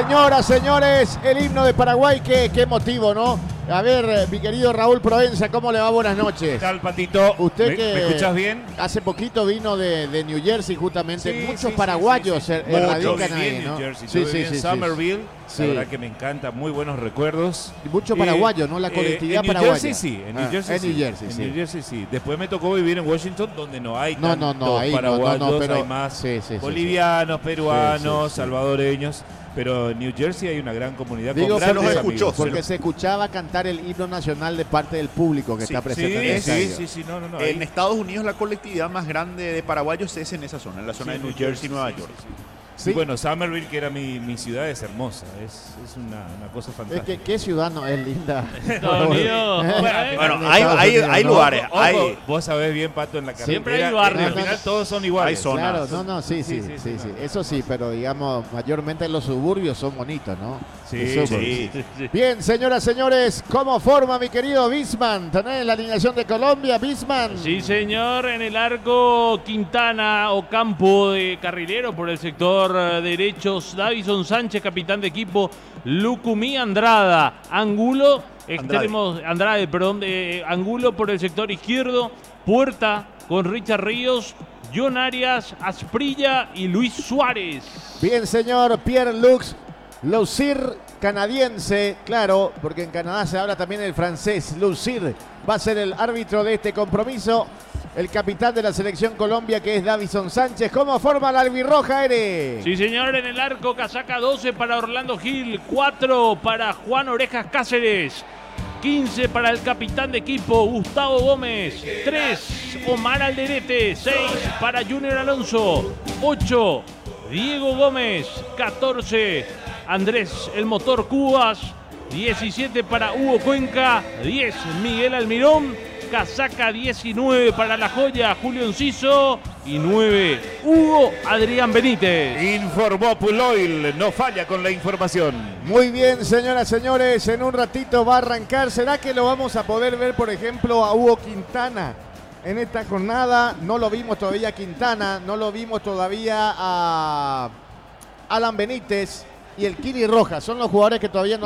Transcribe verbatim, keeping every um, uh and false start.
Señoras, señores, el himno de Paraguay, qué, qué motivo, ¿no? A ver, mi querido Raúl Provenza, ¿cómo le va? Buenas noches. ¿Qué tal, Patito? Usted ¿Me, que ¿Me escuchás bien? Hace poquito vino de, de New Jersey, justamente. Sí, Muchos sí, paraguayos sí, sí, sí. er- Mucho. radican Viví ahí, en ¿no? New Jersey, Sí, estuve sí, en sí, sí. Somerville. Sí. La verdad que me encanta, muy buenos recuerdos. Mucho Eh, paraguayo, ¿no? La eh, colectividad en New paraguaya. Jersey sí, en New Ah, Jersey en sí. New Jersey, en sí. New Jersey sí. Después me tocó vivir en Washington, donde no hay No, no, tantos no, ahí no, no, no, paraguayos, pero- hay más sí, sí, sí, bolivianos, sí. peruanos, Sí, sí, sí. salvadoreños. Pero en New Jersey hay una gran comunidad Digo, con grandes porque, amigos. porque se escuchaba cantar el himno nacional de parte del público que Sí, está presente en el Sí, estadio. sí, sí, sí, no, no, no. En ahí- Estados Unidos la colectividad más grande de paraguayos es en esa zona, en la zona Sí, de New Jersey, Nueva sí, York. sí, sí. Sí. Y bueno, Somerville, que era mi, mi ciudad, es hermosa. Es, es una, una cosa Es fantástica. que qué ciudad no es linda. Estados Unidos. Bueno, En hay, Estados hay, Unidos, hay ¿no? lugares, Ojo, hay, vos sabés bien, Pato, en la carretera. Siempre hay barrios. Al final todos son iguales. Hay zonas. Claro, no, no, sí, sí, Sí, sí, sí, sí, sí, no. eso sí, pero digamos, mayormente los suburbios son bonitos, ¿no? Sí, Los sí. suburbios. Bien, señoras, señores, ¿cómo forma mi querido Bisman? ¿Tenés la alineación de Colombia, Bisman? Sí, señor, en el arco Quintana Ocampo de carrilero por el sector eh, derechos, Davison Sánchez, capitán de equipo, Lucumí Andrada, Angulo, extremos, Andrade, perdón, de Angulo por el sector izquierdo, Puerta con Richard Ríos, John Arias, Asprilla y Luis Suárez. Bien, señor Pierre-Lux Laussir, canadiense, claro, porque en Canadá se habla también el francés. Laussir va a ser el árbitro de este compromiso. El capitán de la selección Colombia, que es Davison Sánchez. ¿Cómo forma la albirroja, Ere? Sí, señor, en el arco casaca doce para Orlando Gil, cuatro para Juan Orejas Cáceres, quince para el capitán de equipo Gustavo Gómez, tres Omar Alderete, seis para Junior Alonso, ocho Diego Gómez, catorce Andrés el Motor Cubas, diecisiete para Hugo Cuenca, diez Miguel Almirón, casaca diecinueve para La Joya Julio Enciso y nueve Hugo Adrián Benítez. Informó Puloil, no falla con la información. Muy bien, señoras, señores, en un ratito va a arrancar. ¿Será que lo vamos a poder ver, por ejemplo, a Hugo Quintana en esta jornada? No lo vimos todavía a Quintana, no lo vimos todavía a Alan Benítez y el Kili Rojas. Son los jugadores que todavía no